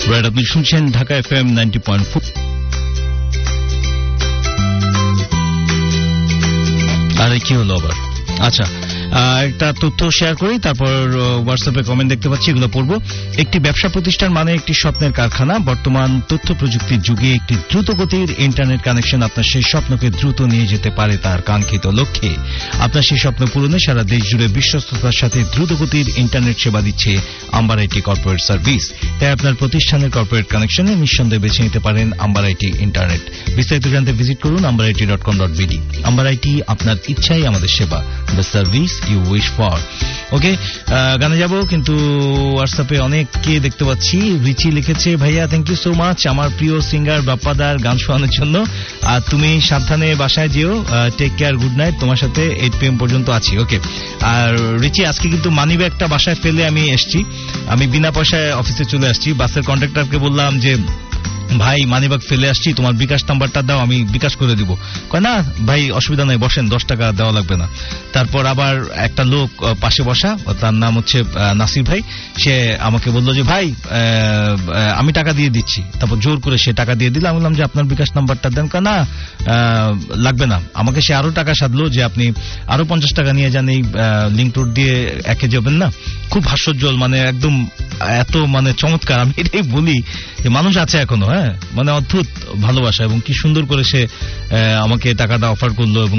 Right, আপনি শুনছেন Dhaka FM 90.4। আরে কি হলো আবার? আচ্ছা, একটা তথ্য শেয়ার করি, তারপর হোয়াটসঅ্যাপে কমেন্ট দেখতে পাচ্ছি, এগুলো পড়বো। একটি ব্যবসা প্রতিষ্ঠান মানে একটি স্বপ্নের কারখানা। বর্তমান তথ্য প্রযুক্তির যুগে একটি দ্রুতগতির ইন্টারনেট কানেকশন আপনার সেই স্বপ্নকে দ্রুত নিয়ে যেতে পারে তার কাঙ্ক্ষিত লক্ষ্যে। আপনার সেই স্বপ্ন পূরণে সারা দেশ জুড়ে বিশ্বস্ততার সাথে দ্রুতগতির ইন্টারনেট সেবা দিচ্ছে আম্বার আইটি কর্পোরেট সার্ভিস। তাই আপনার প্রতিষ্ঠানের কর্পোরেট কানেকশনে নিঃসন্দেহে বেছে নিতে পারেন আম্বার আইটি ইন্টারনেট। বিস্তারিত জানতে ভিজিট করুন ambarit.com.bd। আম্বার আইটি, আপনার ইচ্ছাই আমাদের সেবা, the service you wish for. ওকে, গানে যাব, কিন্তু হোয়াটসঅ্যাপে অনেককে দেখতে পাচ্ছি। রিচি লিখেছে, ভাইয়া থ্যাংক ইউ সো মাচ আমার প্রিয় সিঙ্গার বাপ্পাদার গান শোনানোর জন্য। আর তুমি সাবধানে বাসায় যেও, টেক কেয়ার, গুড নাইট। তোমার সাথে 8 PM পর্যন্ত আছি। ওকে। আর রিচি, আজকে কিন্তু মানি ব্যাগটা বাসায় ফেলে আমি এসছি, আমি বিনা পয়সায় অফিসে চলে আসছি। বাসের কন্ট্রাক্টরকে বললাম যে ভাই মানিব্যাগ ফেলে আসছি, তোমার বিকাশ নাম্বারটা দাও, আমি বিকাশ করে দিব। কয় না ভাই অসুবিধা নাই, বসেন, 10 টাকা দেওয়া লাগবে না। তারপর আবার একটা লোক পাশে বসা, তার নাম হচ্ছে নাসির ভাই, সে আমাকে বললো যে ভাই আমি টাকা দিয়ে দিচ্ছি। তারপর জোর করে সে টাকা দিয়ে দিল। আমি বললাম যে আপনার বিকাশ নাম্বারটা দেন। কয় না লাগবে না। আমাকে সে আরো টাকা সাধলো যে আপনি আরো 50 টাকা নিয়ে যান, এই লিঙ্ক রোড দিয়ে একে যাবেন না। খুব হাস্যোজ্জ্বল, মানে একদম এত মানে চমৎকার। আমি এটাই বলি যে মানুষ আছে এখনো, হ্যাঁ, মানে অদ্ভুত ভালোবাসা, এবং কি সুন্দর করে সে আমাকে টাকাটা অফার করলো। এবং